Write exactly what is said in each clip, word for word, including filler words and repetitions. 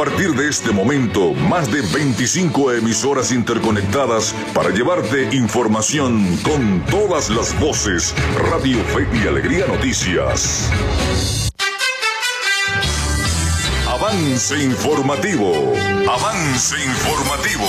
partir de este momento, más de veinticinco emisoras interconectadas para llevarte información con todas las voces. Radio Fe y Alegría Noticias. Avance informativo. Avance informativo.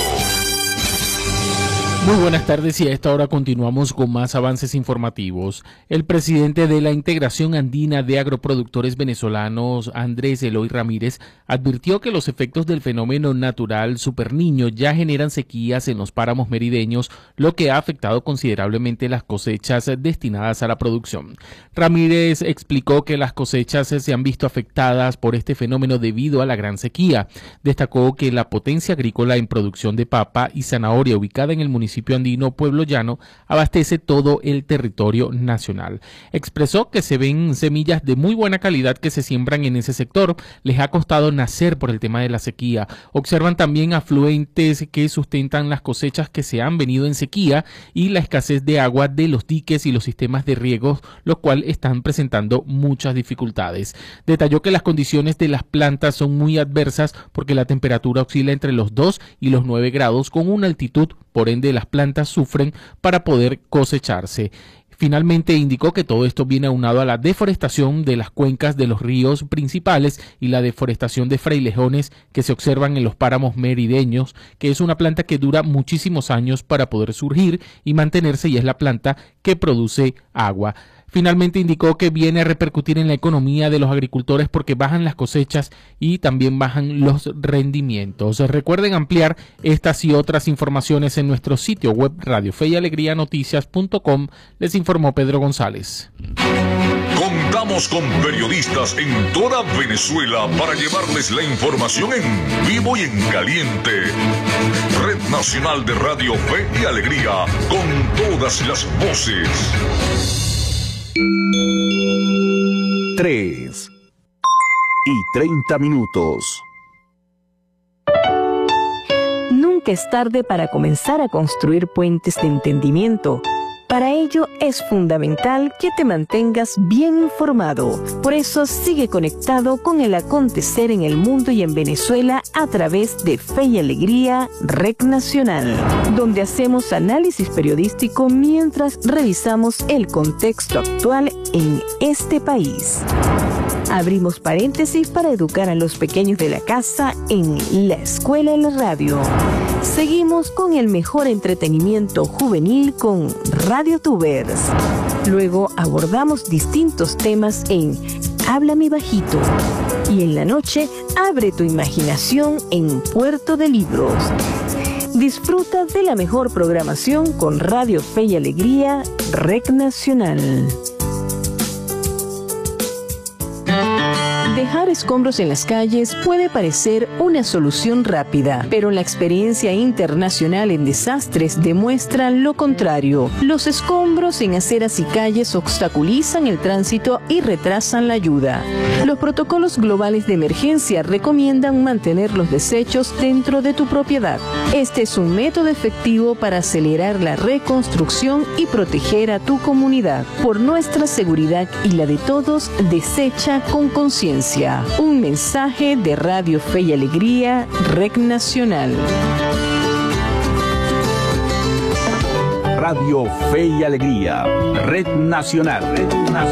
Muy buenas tardes y a esta hora continuamos con más avances informativos. El presidente de la Integración Andina de Agroproductores Venezolanos, Andrés Eloy Ramírez, advirtió que los efectos del fenómeno natural Superniño ya generan sequías en los páramos merideños, lo que ha afectado considerablemente las cosechas destinadas a la producción. Ramírez explicó que las cosechas se han visto afectadas por este fenómeno debido a la gran sequía. Destacó que la potencia agrícola en producción de papa y zanahoria ubicada en el municipio municipio andino Pueblo Llano abastece todo el territorio nacional. Expresó que se ven semillas de muy buena calidad que se siembran en ese sector. Les ha costado nacer por el tema de la sequía. Observan también afluentes que sustentan las cosechas que se han venido en sequía y la escasez de agua de los diques y los sistemas de riego, lo cual están presentando muchas dificultades. Detalló que las condiciones de las plantas son muy adversas porque la temperatura oscila entre los dos y los nueve grados con una altitud, por ende las plantas sufren para poder cosecharse. Finalmente indicó que todo esto viene aunado a la deforestación de las cuencas de los ríos principales y la deforestación de frailejones que se observan en los páramos merideños, que es una planta que dura muchísimos años para poder surgir y mantenerse y es la planta que produce agua. Finalmente indicó que viene a repercutir en la economía de los agricultores porque bajan las cosechas y también bajan los rendimientos. Recuerden ampliar estas y otras informaciones en nuestro sitio web radio fe y alegría noticias punto com. Les informó Pedro González. Contamos con periodistas en toda Venezuela para llevarles la información en vivo y en caliente. Red Nacional de Radio Fe y Alegría, con todas las voces. Tres y treinta minutos. Nunca es tarde para comenzar a construir puentes de entendimiento. Para ello es fundamental que te mantengas bien informado. Por eso sigue conectado con el acontecer en el mundo y en Venezuela a través de Fe y Alegría, Red Nacional, donde hacemos análisis periodístico mientras revisamos el contexto actual en este país. Abrimos paréntesis para educar a los pequeños de la casa en La Escuela en la Radio. Seguimos con el mejor entretenimiento juvenil con Radio Tubers. Luego abordamos distintos temas en Háblame Bajito. Y en la noche, abre tu imaginación en Puerto de Libros. Disfruta de la mejor programación con Radio Fe y Alegría, Red Nacional. Dejar escombros en las calles puede parecer una solución rápida, pero la experiencia internacional en desastres demuestra lo contrario. Los escombros en aceras y calles obstaculizan el tránsito y retrasan la ayuda. Los protocolos globales de emergencia recomiendan mantener los desechos dentro de tu propiedad. Este es un método efectivo para acelerar la reconstrucción y proteger a tu comunidad. Por nuestra seguridad y la de todos, desecha con conciencia. Un mensaje de Radio Fe y Alegría, Red Nacional. Radio Fe y Alegría, Red Nacional. Red Nacional.